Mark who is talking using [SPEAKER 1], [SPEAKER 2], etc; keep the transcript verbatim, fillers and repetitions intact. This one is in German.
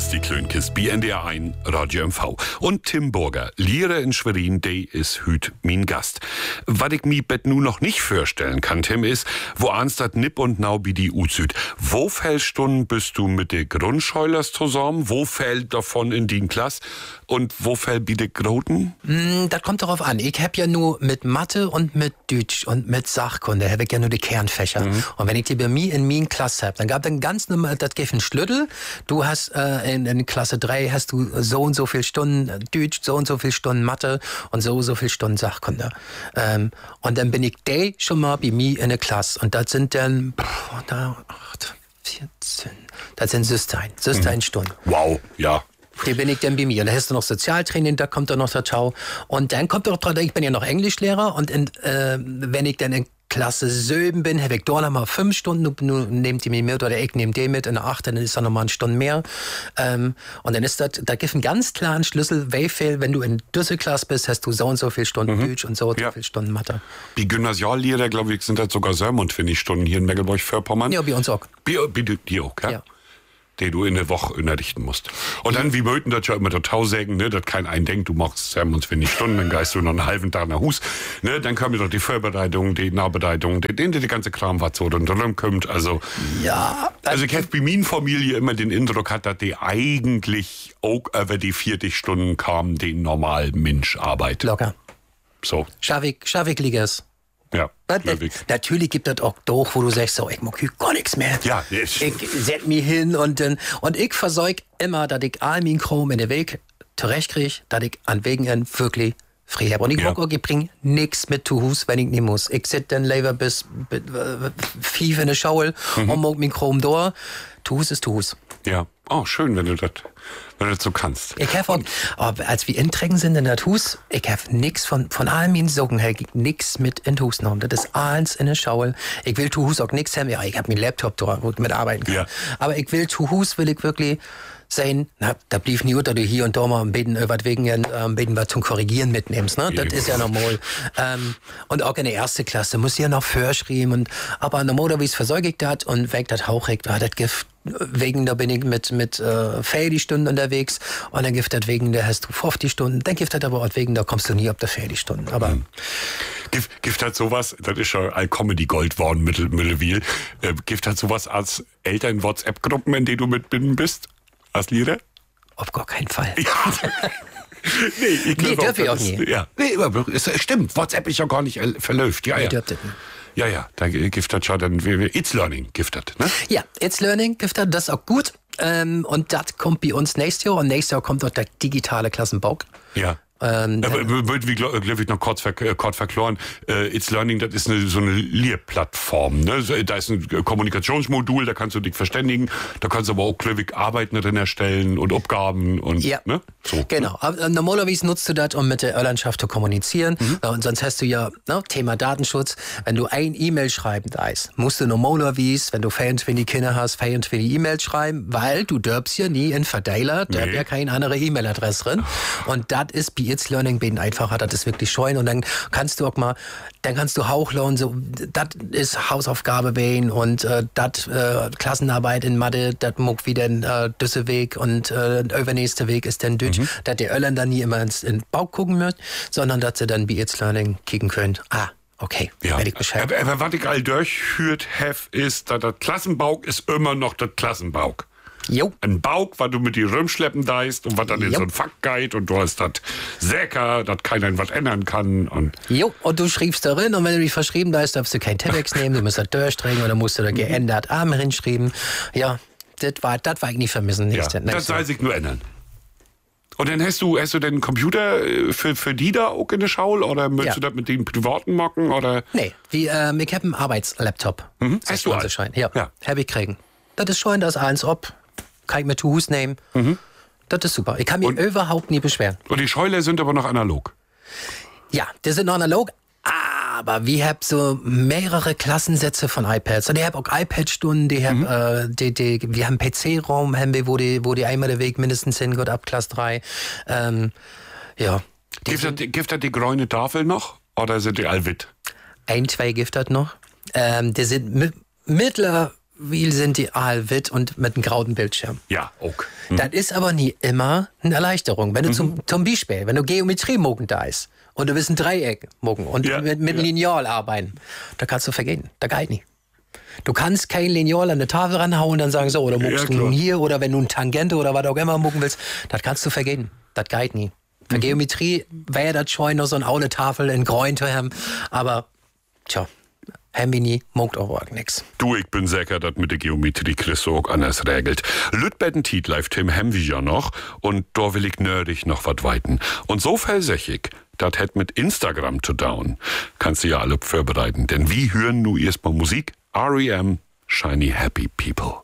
[SPEAKER 1] ist die Klönkis, B N D R eins, Radio M V. Und Tim Burger, Lehrer in Schwerin, der ist hüt mein Gast. Was ich mir bet nu noch nicht vorstellen kann, Tim, ist, wo ans dat Nipp und Nau bi die Uzüd. Wo fällt Stunden bist du mit de Grundscheulers zusammen? Wo fällt davon in die Klasse? Und wo fällt bi de Groten?
[SPEAKER 2] Mm, das kommt darauf an. Ich hab ja nur mit Mathe und mit Deutsch und mit Sachkunde, hab ich ja nur die Kernfächer. Mhm. Und wenn ich die bei mir in min Klasse hab, dann gab dann ganz normal, das gibt ein Schlüssel. Du hast äh, in, in Klasse drei hast du so und so viel Stunden Deutsch, so und so viel Stunden Mathe und so und so viel Stunden Sachkunde. Ähm, und dann bin ich day schon mal bei mir in der Klasse. Und das sind dann, pff, da, acht, vierzehn, das sind sechzehn, sechzehn mhm. Stunden.
[SPEAKER 1] Wow, ja.
[SPEAKER 2] Die bin ich dann bei mir. Und da hast du noch Sozialtraining, da kommt dann noch der Ciao. Und dann kommt auch dran, ich bin ja noch Englischlehrer und in, äh, wenn ich dann in Klasse sieben bin, habe ich da noch mal fünf Stunden, nun nehmt die mir mit oder ich nehme die mit, in der acht, dann ist da noch mal eine Stunde mehr. Ähm, und dann ist das, da gibt es einen ganz klaren Schlüssel, wie viel, wenn du in dieser Klasse bist, hast du so und so viele Stunden mhm. Deutsch und so und ja. so viele Stunden Mathe.
[SPEAKER 1] Die Gymnasiallehrer, glaube ich, sind das sogar siebenundzwanzig Stunden hier in Mecklenburg-Vorpommern.
[SPEAKER 2] Ja, bei uns auch.
[SPEAKER 1] Bei, bei dir auch, ja? Ja. Die du in der Woche unterrichten musst. Und
[SPEAKER 2] ja.
[SPEAKER 1] dann, wie möchten das ja immer total sagen, ne, dass kein einen denkt, du machst siebenundzwanzig Stunden, dann geist du noch einen halben Tag nach Hus, ne, dann kommen doch die Vorbereitung, die Nachbereitung, die, die, die ganze Kram, was so dann drin kommt, also.
[SPEAKER 2] Ja.
[SPEAKER 1] Also, ich habe bei meiner Familie immer den Eindruck hat, dass die eigentlich auch über die vierzig Stunden kamen, den normalen Mensch arbeitet.
[SPEAKER 2] Locker.
[SPEAKER 1] So.
[SPEAKER 2] Schaffig, schaffig liegers.
[SPEAKER 1] Ja,
[SPEAKER 2] natürlich gibt es auch doch, wo du sagst, so, ich mag hier gar nichts mehr.
[SPEAKER 1] Ja,
[SPEAKER 2] ich setz mich hin und, und ich versorge immer, dass ich all mein Kram in den Weg zurechtkriege, dass ich an Wegen wirklich frei habe. Und ich ja. ich bringe nichts mit zu Hus, wenn ich nicht muss. Ich sitze dann lieber bis fünf in der Schaul mhm. und mag mein Kram da. Zu Hus ist zu Hus.
[SPEAKER 1] Ja, oh, schön, wenn du das wenn du das so kannst.
[SPEAKER 2] Ich habe auch, als wir inträgen sind in das Hus, ich habe nichts von, von all meinen Socken her, nichts mit in das Hus genommen. Das ist alles in der Schaul. Ich will zu Hus auch nichts haben. Ja, ich habe meinen Laptop da, wo ich mitarbeiten kann. Ja. Aber ich will zu Hus, will ich wirklich sein, na, da blieb nie unter, du hier und da mal ein bisschen was wegen, ein bisschen was zum Korrigieren mitnimmst, ne? Das ist ja normal. ähm, und auch in der ersten Klasse muss ja noch vorschreiben und, aber normalerweise versorge ich das und weg das hauchig, da das Gift, wegen, da bin ich mit, mit, äh, vierzig Stunden unterwegs und dann gibt das wegen, da hast du fünfzig Stunden, dann gibt das aber auch wegen, da kommst du nie auf der vierzig Stunden, aber. Mhm.
[SPEAKER 1] Gibt, gibt halt sowas, das ist schon all Comedy Gold worden, Mittel, Mittelwil, äh, gibt halt sowas als Eltern-WhatsApp-Gruppen, in denen du mitbinden bist? Als Lehrer?
[SPEAKER 2] Auf gar keinen Fall.
[SPEAKER 1] Ja. nee, ich
[SPEAKER 2] nee,
[SPEAKER 1] glaube
[SPEAKER 2] dürfen wir auch nie.
[SPEAKER 1] Ja. Nee, aber es stimmt, WhatsApp ist ja gar nicht verläuft. Ja,
[SPEAKER 2] nee,
[SPEAKER 1] ja. Ja, ja, da giftet schon dann, It's Learning giftet, ne?
[SPEAKER 2] Ja, It's Learning giftet, das ist auch gut. Ähm, und das kommt bei uns nächstes Jahr und nächstes Jahr kommt auch der digitale Klassenbau.
[SPEAKER 1] Ja. Ähm, äh, wird, wie glaube ich, noch kurz, ver, kurz verkloren, äh, It's Learning, das ist eine, so eine Lehrplattform. Ne? Da ist ein Kommunikationsmodul, da kannst du dich verständigen, da kannst du aber auch glücklich Arbeiten drin erstellen und Aufgaben und
[SPEAKER 2] ja,
[SPEAKER 1] ne? So,
[SPEAKER 2] genau. Ne? Normalerweise nutzt du das, um mit der Irlandschaft zu kommunizieren. Mhm. Und sonst hast du ja ne, Thema Datenschutz. Wenn du ein E-Mail schreiben darfst, musst du normalerweise, wenn du vierundzwanzig Kinder hast, vierundzwanzig E-Mails schreiben, weil du dürfst ja nie in Verteiler, da nee. ja keine andere E-Mail-Adresse drin. Und das ist bei It's Learning bin einfacher, das ist wirklich scheuen und dann kannst du auch mal, dann kannst du hauchlauen, so, das ist Hausaufgabe wählen und äh, das äh, Klassenarbeit in Mathe, das muck wieder ein äh, düsse Weg und äh, der übernächste Weg ist dann Deutsch, mhm. dass die Öllern dann nie immer ins in den Bauch gucken müssen, sondern dass sie dann bei It's Learning kicken können. Ah, okay,
[SPEAKER 1] ja.
[SPEAKER 2] werde ich Bescheid.
[SPEAKER 1] Aber, aber was ich all durchführt habe, ist, dass der Klassenbauch ist immer noch der Klassenbauch.
[SPEAKER 2] Jo.
[SPEAKER 1] Ein Bauch, was du mit dir rumschleppen darfst und was dann jo. in so ein Fakt geht und du hast das Säcker, dass keiner was ändern kann. Und
[SPEAKER 2] jo, und du schriebst darin und wenn du dich verschrieben darfst, darfst du kein Telex nehmen, du musst das durchdrehen oder musst du da geändert Arme hinschreiben. Ja, das war, das war ich nicht vermissen. Nicht,
[SPEAKER 1] ja, das soll sich nur ändern. Und dann hast du, hast du den Computer für, für die da auch in der Schaul oder möchtest ja. du das mit den privaten machen? Oder?
[SPEAKER 2] Nee, wie, ähm, ich habe einen Arbeitslaptop.
[SPEAKER 1] Mhm. Hast du
[SPEAKER 2] Schein. Ja, ja. habe ich kriegen. Das ist schon das eins ob. Kann ich mir zu Hus nehmen. Mhm. Das ist super. Ich kann mich und, überhaupt nie beschweren.
[SPEAKER 1] Und die Scheuler sind aber noch analog?
[SPEAKER 2] Ja, die sind noch analog. Aber wir haben so mehrere Klassensätze von iPads. Und ich habe auch iPad-Stunden, die hab, mhm. äh, die, die, wir haben P C-Raum, haben wir, wo die, wo die einmal der Weg mindestens hingeht, ab Klasse drei. Ähm, ja.
[SPEAKER 1] Gibt das, gibt das die grüne Tafel noch? Oder sind die allwitt?
[SPEAKER 2] Ein, zwei gibt das noch. Ähm, die sind mi- mittler wie sind die aalwit und mit einem grauen Bildschirm.
[SPEAKER 1] Ja, okay. Mhm.
[SPEAKER 2] Das ist aber nie immer eine Erleichterung. Wenn du mhm. zum, zum Beispiel, wenn du Geometrie mogen da ist und du willst ein Dreieck mogen und ja, mit, mit ja. Lineal arbeiten, da kannst du vergehen. Da geht nicht. Du kannst kein Lineal an eine Tafel ranhauen und dann sagen, so, oder muckst ja, du nun hier, oder wenn du ein Tangente oder was auch immer mucken willst, das kannst du vergehen. Das geht nie. Für mhm. Geometrie wäre das schon noch so eine aule Tafel in Gräun zu haben, aber tja, haben wir nie, muckt auch nix.
[SPEAKER 1] Du, ich bin sicher, dass mit der Geometrie Chris auch anders regelt. Lütbetten Tiet live Tim haben wir ja noch und da will ich nerdig noch was weiten. Und so felsechig, das hat mit Instagram zu down. Kannst du ja alle vorbereiten, denn wie hören nu erstmal Musik? R E M, Shiny Happy People.